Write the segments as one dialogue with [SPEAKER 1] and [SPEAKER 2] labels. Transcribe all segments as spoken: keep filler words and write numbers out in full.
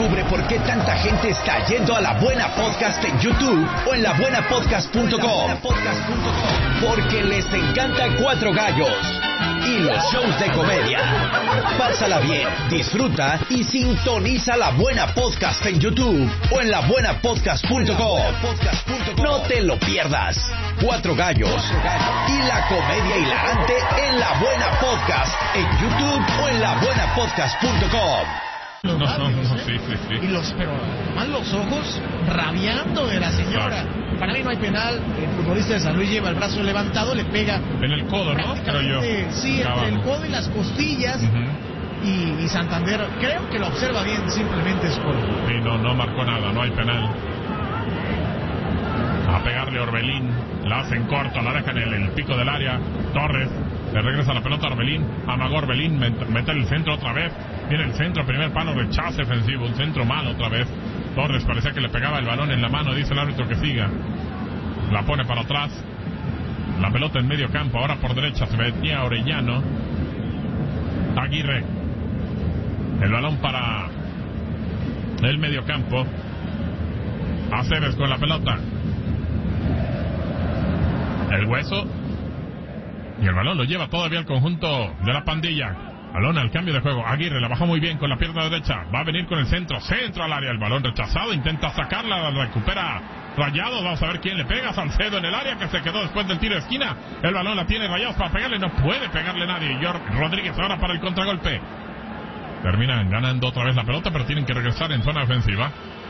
[SPEAKER 1] Descubre por qué tanta gente está yendo a La Buena Podcast en YouTube o en la buena podcast punto com. Porque les encanta Cuatro Gallos y los shows de comedia. Pásala bien, disfruta y sintoniza La Buena Podcast en YouTube o en la buena podcast punto com. No te lo pierdas. Cuatro Gallos y la comedia hilarante en La Buena Podcast en YouTube o en la buena podcast punto com.
[SPEAKER 2] Los
[SPEAKER 3] no,
[SPEAKER 2] labios,
[SPEAKER 3] no, no,
[SPEAKER 2] ¿eh?
[SPEAKER 3] sí, sí, sí.
[SPEAKER 2] Y los, pero además los ojos rabiando de la señora.
[SPEAKER 3] Claro.
[SPEAKER 2] Para mí no hay penal. El futbolista de San Luis lleva el brazo levantado, le pega.
[SPEAKER 3] En el codo, ¿no? Creo yo.
[SPEAKER 2] Sí, entre el codo y las costillas.
[SPEAKER 3] Uh-huh.
[SPEAKER 2] y, y Santander creo que lo observa bien, simplemente es por.
[SPEAKER 3] Sí, no, no marcó nada, no hay penal. A pegarle Orbelín, la hacen corto, la dejan en el, el pico del área. Torres, le regresa la pelota a Orbelín, amagó Orbelín, met, mete el centro otra vez. Viene el centro, primer palo, rechazo ofensivo, un centro malo otra vez. Torres parecía que le pegaba el balón en la mano, dice el árbitro que siga. La pone para atrás. La pelota en medio campo, ahora por derecha se venía Orellano. Aguirre. El balón para el medio campo. Aceves con la pelota. El Hueso. Y el balón lo lleva todavía el conjunto de la pandilla. Balón al cambio de juego. Aguirre la bajó muy bien con la pierna derecha. Va a venir con el centro. Centro al área. El balón rechazado. Intenta sacarla. La recupera Rayados. Vamos a ver quién le pega. Salcedo en el área que se quedó después del tiro de esquina. El balón la tiene Rayados para pegarle. No puede pegarle nadie. George Rodríguez ahora para el contragolpe. Terminan ganando otra vez la pelota, pero tienen que regresar en zona ofensiva.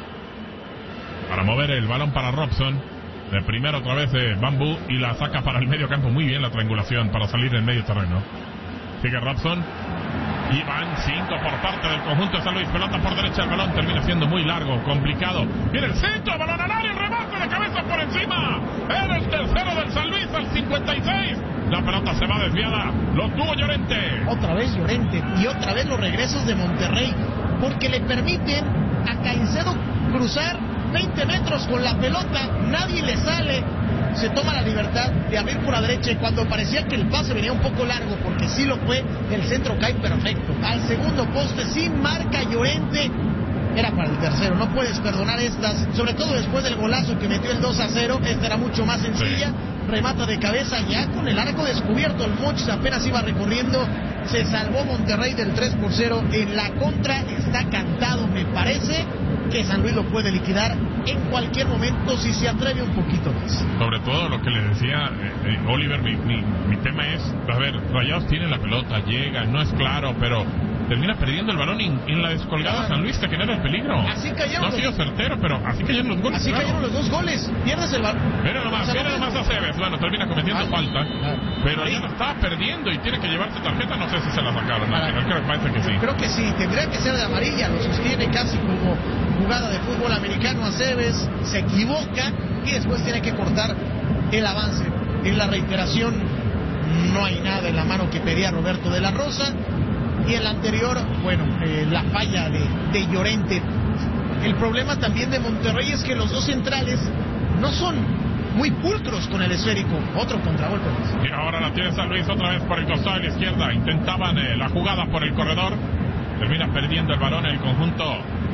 [SPEAKER 3] Para mover el balón para Robson. De primero otra vez eh, Bambú. Y la saca para el medio campo. Muy bien la triangulación para salir en medio terreno. Sigue Robson. Y van cinco por parte del conjunto de San Luis. Pelota por derecha, el balón termina siendo muy largo, complicado. Viene el centro, balón al área, el remate de cabeza por encima. Era el tercero del San Luis al cincuenta y seis. La pelota se va desviada. Lo tuvo Llorente.
[SPEAKER 2] Otra vez Llorente. Y otra vez los regresos de Monterrey. Porque le permiten a Caicedo cruzar veinte metros con la pelota. Nadie le sale. Se toma la libertad de abrir por la derecha y cuando parecía que el pase venía un poco largo, porque sí lo fue, el centro cae perfecto. Al segundo poste, sin marca Llorente, era para el tercero. No puedes perdonar estas, sobre todo después del golazo que metió el dos a cero. Esta era mucho más sencilla. Sí. Remata de cabeza ya con el arco descubierto. El Mochis apenas iba recorriendo. Se salvó Monterrey del tres por cero. En la contra está cantado, me parece que San Luis lo puede liquidar en cualquier momento si se atreve un poquito más.
[SPEAKER 3] Sobre todo lo que le decía eh, eh, Oliver, mi, mi, mi tema es, a ver, Rayados tiene la pelota, llega, no es claro, pero termina perdiendo el balón en, en la descolgada. San Luis te genera el peligro.
[SPEAKER 2] Así cayeron.
[SPEAKER 3] No ha sido certero, pero así cayeron los goles.
[SPEAKER 2] Así
[SPEAKER 3] claro.
[SPEAKER 2] cayeron los dos goles. Pierdes el balón.
[SPEAKER 3] Mira nomás, o sea, mira nomás a Aceves. Bueno, termina cometiendo ah, falta, ah, pero ya lo estaba perdiendo y tiene que llevarse tarjeta. No sé si se la sacaron. Al final creo que parece que sí.
[SPEAKER 2] Creo que sí, tendría que ser de amarilla. Lo sostiene casi como jugada de fútbol americano. Aceves se equivoca y después tiene que cortar el avance. En la reiteración no hay nada en la mano que pedía Roberto de la Rosa. Y en la anterior, bueno, eh, la falla de, de Llorente. El problema también de Monterrey es que los dos centrales no son muy pulcros con el esférico. Otro contragolpe.
[SPEAKER 3] Y ahora la tiene San Luis otra vez por el costado de la izquierda. Intentaban eh, la jugada por el corredor. Termina perdiendo el balón el conjunto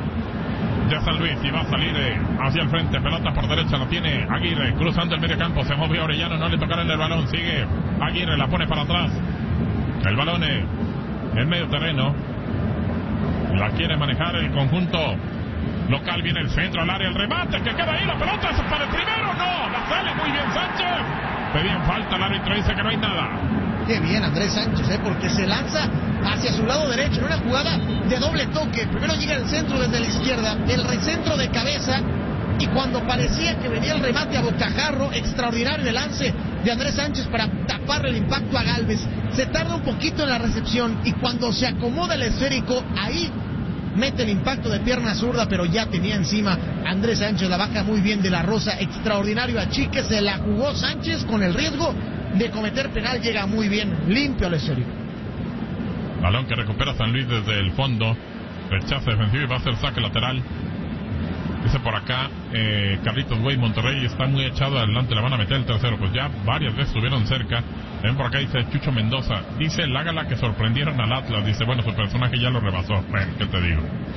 [SPEAKER 3] de San Luis y va a salir eh, hacia el frente. Pelota por derecha la tiene Aguirre cruzando el medio campo. Se movió Orellano, no le tocaron el balón. Sigue Aguirre, la pone para atrás. El balón eh, en medio terreno. La quiere manejar el conjunto local. Viene el centro al área, el remate que queda ahí. La pelota es para el primero. No, la sale muy bien Sánchez. Pedían falta, el árbitro dice que no hay nada.
[SPEAKER 2] Qué bien Andrés Sánchez, ¿eh? Porque se lanza hacia su lado derecho en una jugada de doble toque. Primero llega el centro desde la izquierda, el recentro de cabeza, y cuando parecía que venía el remate a bocajarro, extraordinario el lance de Andrés Sánchez para taparle el impacto a Gálvez. Se tarda un poquito en la recepción y cuando se acomoda el esférico, ahí mete el impacto de pierna zurda, pero ya tenía encima Andrés Sánchez. La baja muy bien de la Rosa, extraordinario achique, se la jugó Sánchez con el riesgo de cometer penal. Llega muy bien, limpio al esférico.
[SPEAKER 3] Balón que recupera San Luis desde el fondo, rechaza defensivo y va a hacer saque lateral. Dice por acá eh, Carlitos Güey, Monterrey está muy echado adelante, le van a meter el tercero. Pues ya varias veces estuvieron cerca. Ven por acá, dice Chucho Mendoza, dice el Ágala que sorprendieron al Atlas. Dice, bueno, su personaje ya lo rebasó. Bueno, ¿qué te digo?